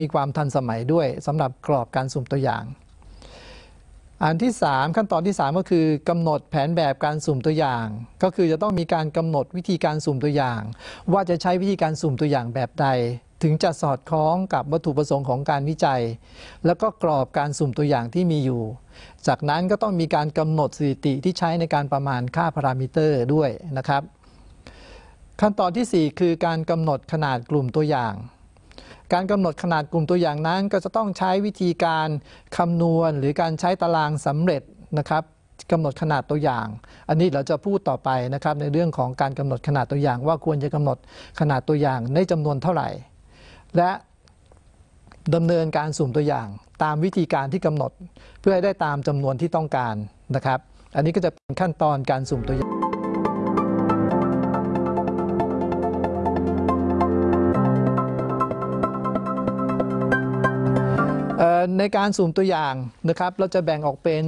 มีความทันสมัยด้วยสำหรับกรอบการสุ่มตัวอย่างอันที่3ขั้นตอนที่3ก็คือกำหนดแผนแบบการสุ่มตัวอย่างก็คือจะต้องมีการกำหนดวิธีการสุ่มตัวอย่างว่าจะใช้วิธีการสุ่มตัวอย่างแบบใดถึงจะสอดคล้องกับวัตถุประสงค์ของการวิจัยแล้วก็กรอบการสุ่มตัวอย่างที่มีอยู่จากนั้นก็ต้องมีการกำหนดสถิติที่ใช้ในการประมาณค่าพารามิเตอร์ด้วยนะครับขั้นตอนที่4คือการกำหนดขนาดกลุ่มตัวอย่างการกำหนดขนาดกลุ่มตัวอย่างนั้นก็จะต้องใช้วิธีการคำนวณหรือการใช้ตารางสำเร็จนะครับกำหนดขนาดตัวอย่างอันนี้เราจะพูดต่อไปนะครับในเรื่องของการกำหนดขนาดตัวอย่างว่าควรจะกำหนดขนาดตัวอย่างในจำนวนเท่าไหร่และดำเนินการสุ่มตัวอย่างตามวิธีการที่กำหนดเพื่อให้ได้ตามจำนวนที่ต้องการนะครับอันนี้ก็จะเป็นขั้นตอนการสุ่มตัวอย่างในการสุ่มตัวอย่างนะครับเราจะแบ่งออกเป็น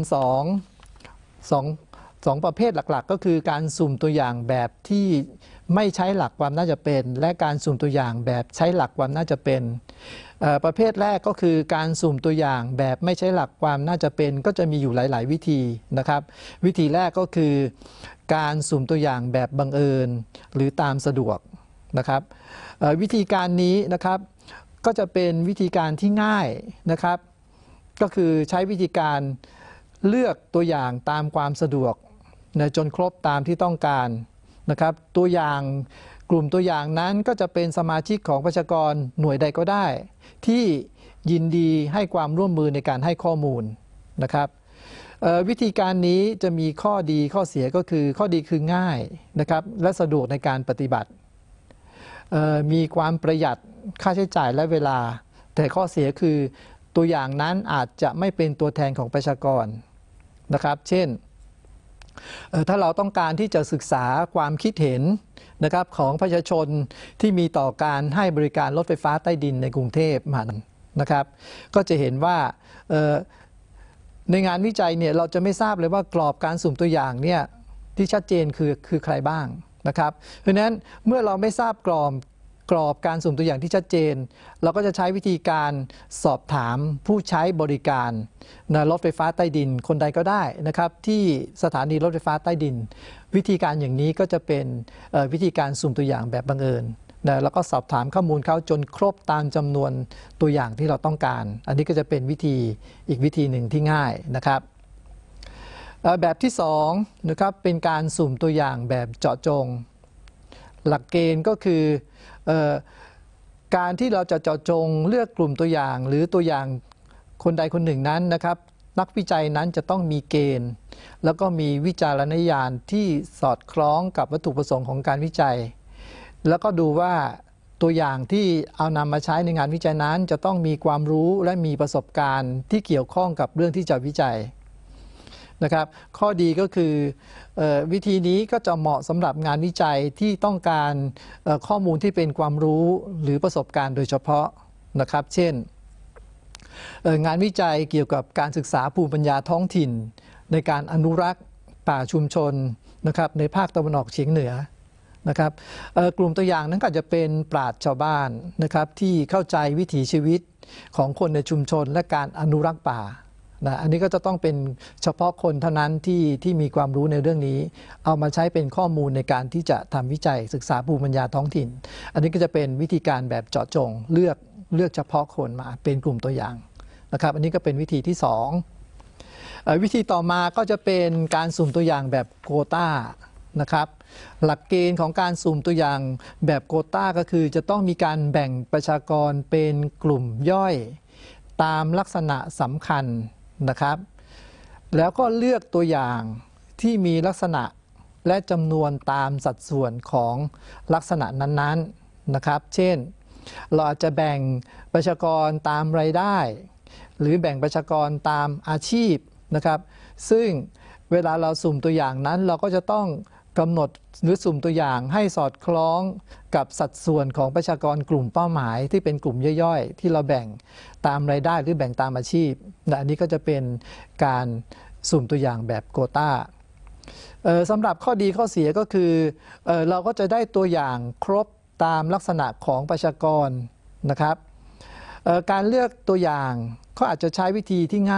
2ประเภทหลักๆก็คือการสุ่มตัวอย่างแบบที่ไม่ใช้หลักความน่าจะเป็นและการสุ่มตัวอย่างแบบใช้หลักความน่าจะเป็นประเภทแรกก็คือการสุ่มตัวอย่างแบบไม่ใช้หลักความน่าจะเป็นก็จะมีอยู่หลายๆวิธีนะครับวิธีแรกก็คือการสุ่มตัวอย่างแบบบังเอิญหรือตามสะดวกนะครับวิธีการนี้นะครับก็จะเป็นวิธีการที่ง่ายนะครับก็คือใช้วิธีการเลือกตัวอย่างตามความสะดวกจนครบตามที่ต้องการนะครับตัวอย่างกลุ่มตัวอย่างนั้นก็จะเป็นสมาชิกของประชากรหน่วยใดก็ได้ที่ยินดีให้ความร่วมมือในการให้ข้อมูลนะครับวิธีการนี้จะมีข้อดีข้อเสียก็คือข้อดีคือง่ายนะครับและสะดวกในการปฏิบัติมีความประหยัดค่าใช้จ่ายและเวลาแต่ข้อเสียคือตัวอย่างนั้นอาจจะไม่เป็นตัวแทนของประชากรนะครับเช่นถ้าเราต้องการที่จะศึกษาความคิดเห็นนะครับของประชาชนที่มีต่อการให้บริการรถไฟฟ้าใต้ดินในกรุงเทพนะครับก็จะเห็นว่าในงานวิจัยเนี่ยเราจะไม่ทราบเลยว่ากรอบการสุ่มตัวอย่างเนี่ยที่ชัดเจนคือใครบ้างนะครับเพราะฉะนั้นเมื่อเราไม่ทราบกรอบการสุ่มตัวอย่างที่ชัดเจนเราก็จะใช้วิธีการสอบถามผู้ใช้บริการรถไฟฟ้าใต้ดินคนใดก็ได้นะครับที่สถานีรถไฟฟ้าใต้ดินวิธีการอย่างนี้ก็จะเป็นวิธีการสุ่มตัวอย่างแบบบังเอิญแล้วก็สอบถามข้อมูลเขาจนครบตามจำนวนตัวอย่างที่เราต้องการอันนี้ก็จะเป็นอีกวิธีหนึ่งที่ง่ายนะครับแบบที่2นะครับเป็นการสุ่มตัวอย่างแบบเจาะจงหลักเกณฑ์ก็คือการที่เราจะเจาะจงเลือกกลุ่มตัวอย่างหรือตัวอย่างคนใดคนหนึ่งนั้นนะครับนักวิจัยนั้นจะต้องมีเกณฑ์แล้วก็มีวิจารณญาณที่สอดคล้องกับวัตถุประสงค์ของการวิจัยแล้วก็ดูว่าตัวอย่างที่เอานำมาใช้ในงานวิจัยนั้นจะต้องมีความรู้และมีประสบการณ์ที่เกี่ยวข้องกับเรื่องที่จะวิจัยนะครับข้อดีก็คือวิธีนี้ก็จะเหมาะสำหรับงานวิจัยที่ต้องการข้อมูลที่เป็นความรู้หรือประสบการณ์โดยเฉพาะนะครับเช่นงานวิจัยเกี่ยวกับการศึกษาภูมิปัญญาท้องถิ่นในการอนุรักษ์ป่าชุมชนนะครับในภาคตะวันออกเฉียงเหนือนะครับกลุ่มตัวอย่างนั้นก็จะเป็นปราชญ์ชาวบ้านนะครับที่เข้าใจวิถีชีวิตของคนในชุมชนและการอนุรักษ์ป่าอันนี้ก็จะต้องเป็นเฉพาะคนเท่านั้นที่มีความรู้ในเรื่องนี้เอามาใช้เป็นข้อมูลในการที่จะทำวิจัยศึกษาภูมิปัญญาท้องถิ่นอันนี้ก็จะเป็นวิธีการแบบเจาะจงเลือกเฉพาะคนมาเป็นกลุ่มตัวอย่างนะครับอันนี้ก็เป็นวิธีที่2วิธีต่อมาก็จะเป็นการสุ่มตัวอย่างแบบโควต้านะครับหลักเกณฑ์ของการสุ่มตัวอย่างแบบโควต้าก็คือจะต้องมีการแบ่งประชากรเป็นกลุ่มย่อยตามลักษณะสำคัญนะครับแล้วก็เลือกตัวอย่างที่มีลักษณะและจำนวนตามสัดส่วนของลักษณะนั้นๆนะครับเช่นเราอาจจะแบ่งประชากรตามรายได้หรือแบ่งประชากรตามอาชีพนะครับซึ่งเวลาเราสุ่มตัวอย่างนั้นเราก็จะต้องกำหนดหรือสุ่มตัวอย่างให้สอดคล้องกับสัดส่วนของประชากรกลุ่มเป้าหมายที่เป็นกลุ่มย่อยๆที่เราแบ่งตามรายได้หรือแบ่งตามอาชีพอันนี้ก็จะเป็นการสุ่มตัวอย่างแบบโควต้าสำหรับข้อดีข้อเสียก็คือเราก็จะได้ตัวอย่างครบตามลักษณะของประชากรนะครับการเลือกตัวอย่างเขาอาจจะใช้วิธีที่ง่าย